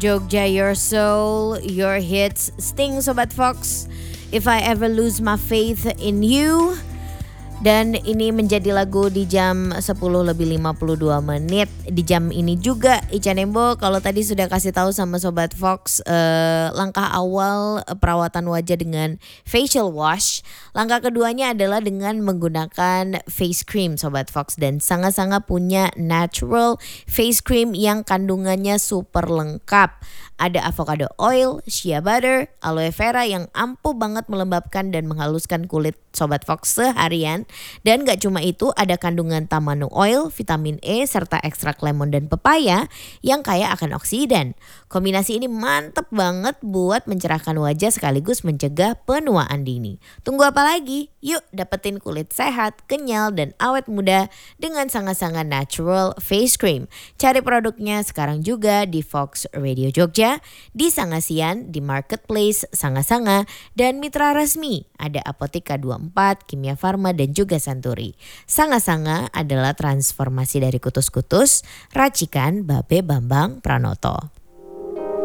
Jogja your soul, your hits sting Sobat Fox. If I ever lose my faith in you. Dan ini menjadi lagu di jam 10:52. Di jam ini juga Ica Nembo kalau tadi sudah kasih tahu sama Sobat Fox langkah awal perawatan wajah dengan facial wash. Langkah keduanya adalah dengan menggunakan face cream Sobat Fox. Dan sangat-sangat punya natural face cream yang kandungannya super lengkap. Ada avocado oil, shea butter, aloe vera yang ampuh banget melembabkan dan menghaluskan kulit Sobat Fox seharian. Dan gak cuma itu, ada kandungan tamanu oil, vitamin E, serta ekstrak lemon dan pepaya yang kaya akan oksidan. Kombinasi ini mantep banget buat mencerahkan wajah sekaligus mencegah penuaan dini. Tunggu apa lagi? Yuk dapetin kulit sehat, kenyal, dan awet muda dengan sangat-sangat natural face cream. Cari produknya sekarang juga di Fox Radio Jogja, di Sangasian, di Marketplace Sanga-Sanga, dan mitra resmi ada Apotika 24, Kimia Farma, dan juga Santuri. Sanga-Sanga adalah transformasi dari kutus-kutus, racikan Babe Bambang Pranoto.